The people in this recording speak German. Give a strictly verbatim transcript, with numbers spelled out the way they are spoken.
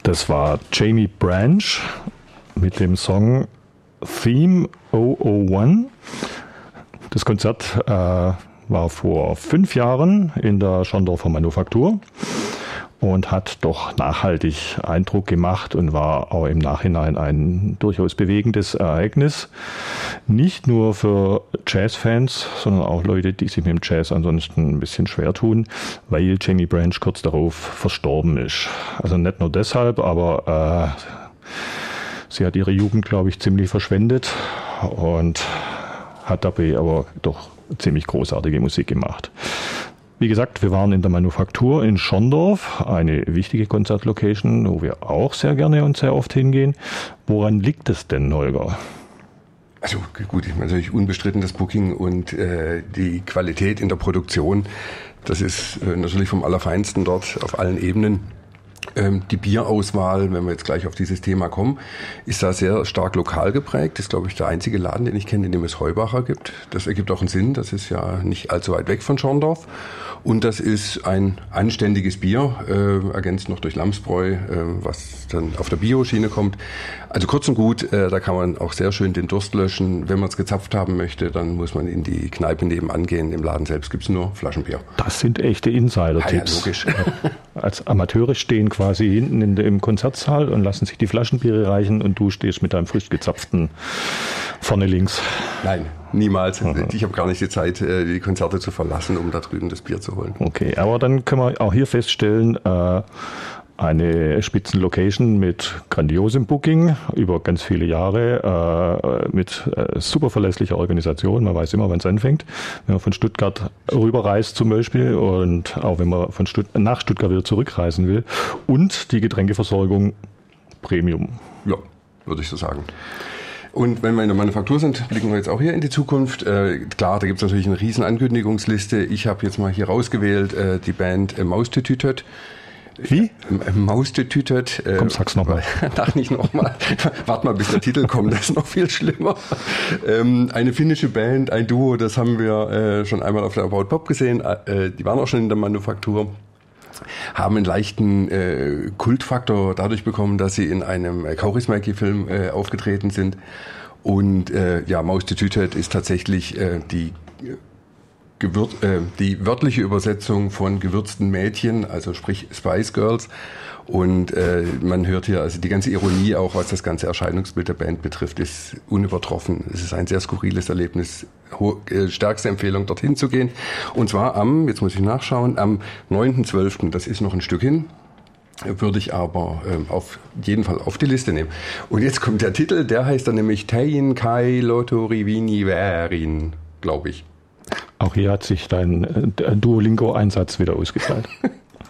Das war Jamie Branch mit dem Song Theme null null eins. Das Konzert äh, war vor fünf Jahren in der Schondorfer Manufaktur und hat doch nachhaltig Eindruck gemacht und war auch im Nachhinein ein durchaus bewegendes Ereignis. Nicht nur für Jazzfans, sondern auch Leute, die sich mit dem Jazz ansonsten ein bisschen schwer tun, weil Jamie Branch kurz darauf verstorben ist. Also nicht nur deshalb, aber äh, sie hat ihre Jugend, glaube ich, ziemlich verschwendet und hat dabei aber doch ziemlich großartige Musik gemacht. Wie gesagt, wir waren in der Manufaktur in Schondorf, eine wichtige Konzertlocation, wo wir auch sehr gerne und sehr oft hingehen. Woran liegt es denn, Holger? Also gut, ich meine natürlich unbestritten das Booking und äh, die Qualität in der Produktion, das ist äh, natürlich vom Allerfeinsten dort auf allen Ebenen. Ähm, die Bierauswahl, wenn wir jetzt gleich auf dieses Thema kommen, ist da sehr stark lokal geprägt. Das ist, glaube ich, der einzige Laden, den ich kenne, in dem es Heubacher gibt. Das ergibt auch einen Sinn. Das ist ja nicht allzu weit weg von Schorndorf. Und das ist ein anständiges Bier, äh, ergänzt noch durch Lamsbräu, äh, was dann auf der Bio-Schiene kommt. Also kurz und gut, äh, da kann man auch sehr schön den Durst löschen. Wenn man es gezapft haben möchte, dann muss man in die Kneipe nebenan gehen. Im Laden selbst gibt's nur Flaschenbier. Das sind echte Insider-Tipps. Ja, ja, logisch. Als Amateure stehen quasi hinten in, im Konzertsaal und lassen sich die Flaschenbiere reichen und du stehst mit deinem frisch gezapften vorne links. Nein, niemals. Mhm. Ich habe gar nicht die Zeit, die Konzerte zu verlassen, um da drüben das Bier zu holen. Okay, aber dann können wir auch hier feststellen, äh, eine Spitzenlocation mit grandiosem Booking über ganz viele Jahre, äh, mit äh, super verlässlicher Organisation. Man weiß immer, wann es anfängt. Wenn man von Stuttgart rüberreist zum Beispiel und auch wenn man von Stutt- nach Stuttgart wieder zurückreisen will. Und die Getränkeversorgung Premium. Ja, würde ich so sagen. Und wenn wir in der Manufaktur sind, blicken wir jetzt auch hier in die Zukunft. Äh, klar, da gibt es natürlich eine riesen Ankündigungsliste. Ich habe jetzt mal hier rausgewählt äh, die Band äh, Maustütütöt. Wie? Maustütütöt. Komm, sag's nochmal. Ach, nicht nochmal. Warte mal, bis der Titel kommt, das ist noch viel schlimmer. Ähm, eine finnische Band, ein Duo, das haben wir äh, schon einmal auf der About Pop gesehen. Äh, die waren auch schon in der Manufaktur. Haben einen leichten äh, Kultfaktor dadurch bekommen, dass sie in einem äh, Kaurismäki-Film äh, aufgetreten sind. Und äh, ja, Maustütütöt ist tatsächlich äh, die Gewür- äh, die wörtliche Übersetzung von gewürzten Mädchen, also sprich Spice Girls. Und äh, man hört hier, also die ganze Ironie, auch was das ganze Erscheinungsbild der Band betrifft, ist unübertroffen. Es ist ein sehr skurriles Erlebnis. Ho- äh, stärkste Empfehlung, dorthin zu gehen. Und zwar am, jetzt muss ich nachschauen, am neunten zwölften Das ist noch ein Stück hin. Würde ich aber ähm, auf jeden Fall auf die Liste nehmen. Und jetzt kommt der Titel, der heißt dann nämlich Tein Kai Lotto Rivini Verin, glaube ich. Auch hier hat sich dein äh, Duolingo-Einsatz wieder ausgezahlt.